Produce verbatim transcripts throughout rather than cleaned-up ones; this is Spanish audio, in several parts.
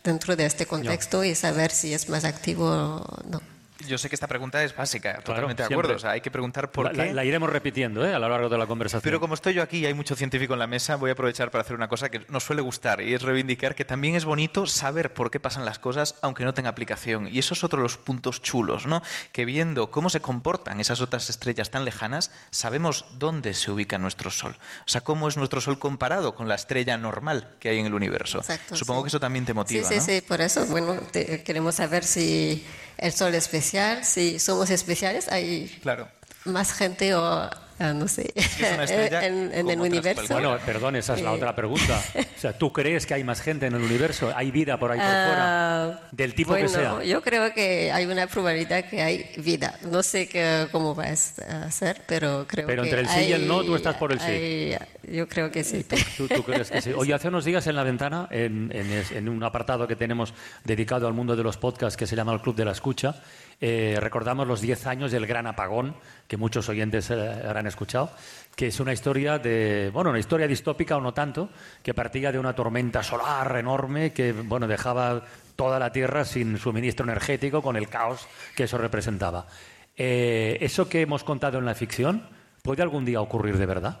dentro de este contexto no. y saber si es más activo o no. Yo sé que esta pregunta es básica, claro, totalmente de siempre. acuerdo. O sea, hay que preguntar por la, qué. La, la iremos repitiendo ¿eh? a lo largo de la conversación. Pero como estoy yo aquí y hay mucho científico en la mesa, voy a aprovechar para hacer una cosa que nos suele gustar y es reivindicar que también es bonito saber por qué pasan las cosas aunque no tenga aplicación. Y eso es otro de los puntos chulos, ¿no? Que viendo cómo se comportan esas otras estrellas tan lejanas, sabemos dónde se ubica nuestro Sol. O sea, cómo es nuestro Sol comparado con la estrella normal que hay en el universo. Exacto, Supongo sí. que eso también te motiva, Sí, sí, ¿no? sí. Por eso, bueno, te, queremos saber si el Sol es especial, si somos especiales, hay claro. más gente o uh, no sé, es una estrella en, en el universo. Bueno, perdón, esa es eh. la otra pregunta. O sea, ¿tú crees que hay más gente en el universo? ¿Hay vida por ahí por uh, fuera? Del tipo bueno, que sea. Yo creo que hay una probabilidad que hay vida. No sé que, cómo va a ser, pero creo pero que entre el sí hay, y el no, tú estás por el sí. Hay, yo creo que sí. ¿Tú, tú, tú crees que sí? Oye, hace unos días en La Ventana, en, en, en un apartado que tenemos dedicado al mundo de los podcasts que se llama el Club de la Escucha, Eh, recordamos los diez años del gran apagón, que muchos oyentes eh, habrán escuchado, que es una historia de, bueno, una historia distópica o no tanto, que partía de una tormenta solar enorme que, bueno, dejaba toda la Tierra sin suministro energético, con el caos que eso representaba. Eh, ¿Eso que hemos contado en la ficción puede algún día ocurrir de verdad?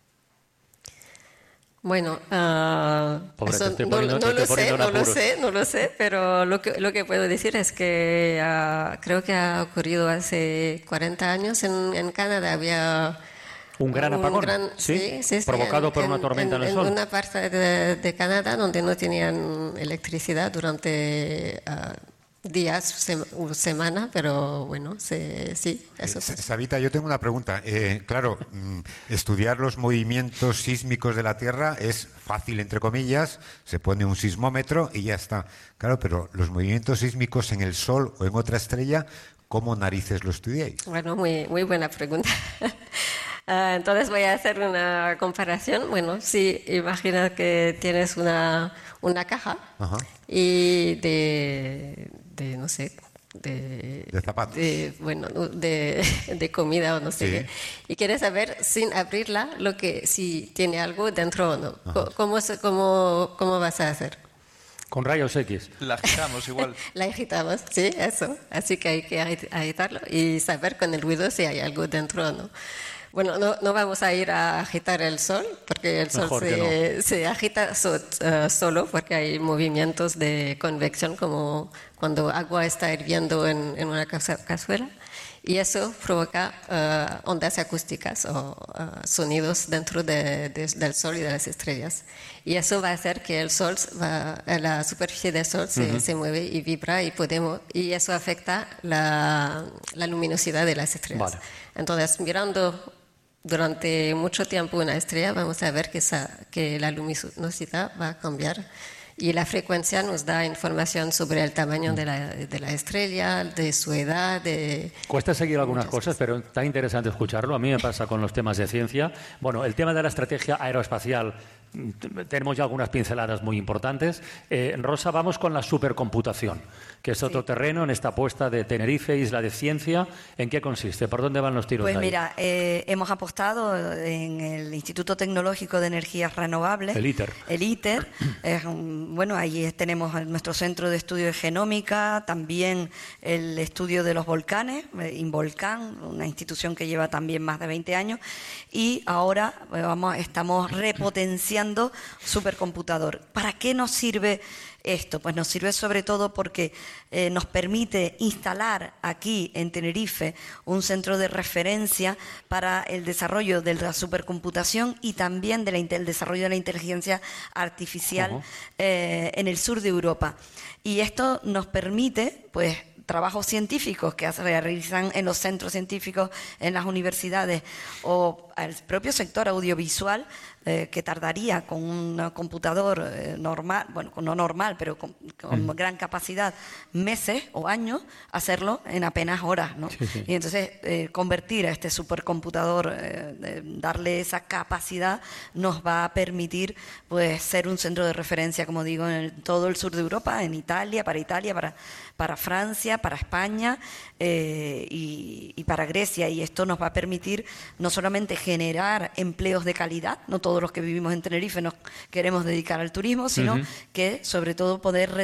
Bueno, uh, Pobre, eso te no, poniendo, no lo sé, no apuros. lo sé, no lo sé, pero lo que, lo que puedo decir es que uh, creo que ha ocurrido hace cuarenta años en, en Canadá. Había un gran apagón, un gran, ¿sí? Sí, sí, sí, provocado en, por una tormenta en, en el sol. En una parte de, de Canadá donde no tenían electricidad durante uh, días, sem semana, pero bueno, se, sí, eso sí. Sabita, yo tengo una pregunta. Eh, claro, estudiar los movimientos sísmicos de la Tierra es fácil, entre comillas, se pone un sismómetro y ya está. Claro, pero los movimientos sísmicos en el Sol o en otra estrella, ¿cómo narices lo estudiáis? Bueno, muy, muy buena pregunta. Uh, entonces voy a hacer una comparación. Bueno, si imagina que tienes una, una caja Ajá. y de, de, no sé, de, de zapatos, de, bueno, de, de comida o no sé sí. qué, y quieres saber sin abrirla lo que si tiene algo dentro o no. ¿Cómo, cómo, ¿Cómo vas a hacer? Con rayos X. La agitamos igual. La agitamos, sí, eso. Así que hay que agitarlo y saber con el ruido si hay algo dentro o no. Bueno, no, no vamos a ir a agitar el Sol, porque el Sol se, no. se agita so, uh, solo, porque hay movimientos de convección, como cuando agua está hirviendo en, en una cazuela, y eso provoca uh, ondas acústicas o uh, sonidos dentro de, de, del Sol y de las estrellas. Y eso va a hacer que el Sol, va, la superficie del Sol se, uh-huh. se mueve y vibra, y, podemos, y eso afecta la, la luminosidad de las estrellas. Vale. Entonces, mirando durante mucho tiempo una estrella, vamos a ver que, esa, que la luminosidad va a cambiar, y la frecuencia nos da información sobre el tamaño de la, de la estrella, de su edad. De Cuesta seguir algunas cosas, pero está interesante escucharlo. A mí me pasa con los temas de ciencia. Bueno, el tema de la estrategia aeroespacial, tenemos ya algunas pinceladas muy importantes. Eh, Rosa, vamos con la supercomputación, que es otro sí. terreno en esta apuesta de Tenerife, isla de ciencia. ¿En qué consiste? ¿Por dónde van los tiros? Pues ahí? mira, eh, hemos apostado en el Instituto Tecnológico de Energías Renovables. El ITER. El ITER. Es un, bueno, ahí tenemos nuestro centro de estudio de genómica, también el estudio de los volcanes, Involcán, una institución que lleva también más de veinte años, y ahora vamos, estamos repotenciando supercomputador. ¿Para qué nos sirve esto? Pues nos sirve sobre todo porque eh, nos permite instalar aquí en Tenerife un centro de referencia para el desarrollo de la supercomputación y también del de desarrollo de la inteligencia artificial uh-huh. eh, en el sur de Europa. Y esto nos permite, pues, trabajos científicos que se realizan en los centros científicos, en las universidades, o el propio sector audiovisual, eh, que tardaría con un computador eh, normal, bueno, no normal, pero con, con mm. gran capacidad, meses o años, hacerlo en apenas horas, ¿no? Sí, sí. Y entonces eh, convertir a este supercomputador, eh, darle esa capacidad, nos va a permitir, pues, ser un centro de referencia, como digo, en el, todo el sur de Europa, en Italia, para Italia, para, para Francia, para España eh, y, y para Grecia. Y esto nos va a permitir no solamente generar empleos de calidad, no todos los que vivimos en Tenerife nos queremos dedicar al turismo, sino uh-huh. que sobre todo poder